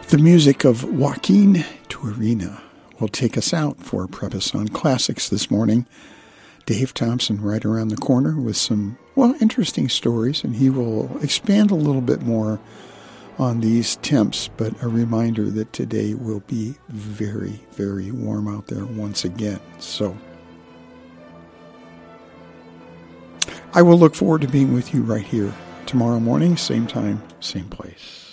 The music of Joaquin Turina will take us out for Preface on Classics this morning. Dave Thompson right around the corner with some, interesting stories, and he will expand a little bit more on these temps, but a reminder that today will be very, very warm out there once again. So I will look forward to being with you right here tomorrow morning, same time, same place.